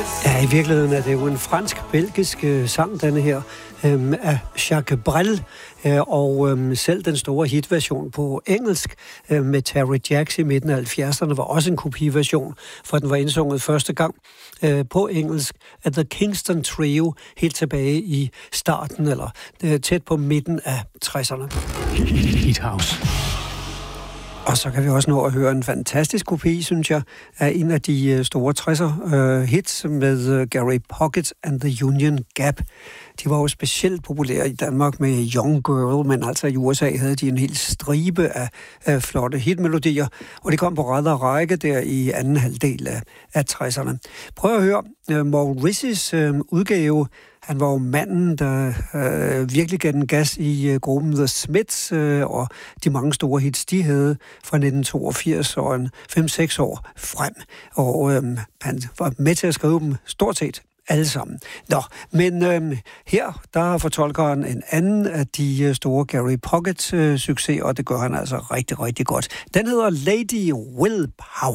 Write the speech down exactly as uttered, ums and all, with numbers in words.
Ja, i virkeligheden er det jo en fransk-belgisk øh, sang, denne her, øh, af Jacques Brel, øh, og øh, selv den store hitversion på engelsk øh, med Terry Jacks i midten af halvfjerdserne var også en kopiversion, for den var indsunget første gang øh, på engelsk af The Kingston Trio, helt tilbage i starten, eller øh, tæt på midten af tresserne. Hit House. Og så kan vi også nå at høre en fantastisk kopi, synes jeg, af en af de store tresser-hits uh, med uh, Gary Pocket and the Union Gap. De var jo specielt populære i Danmark med Young Girl, men altså i U S A havde de en hel stribe af, af flotte hitmelodier, og de kom på ret og række der i anden halvdel af, af tresserne. Prøv at høre uh, Maurice's uh, udgave. Han var jo manden, der øh, virkelig gav den gas i øh, gruppen The Smiths, øh, og de mange store hits, de havde fra nitten toogfirs og en fem seks år frem. Og øh, han var med til at skrive dem stort set alle sammen. Nå, men øh, her, der fortolker han en anden af de øh, store Gary Pocket-succeser, øh, og det gør han altså rigtig, rigtig godt. Den hedder Lady Wilpower.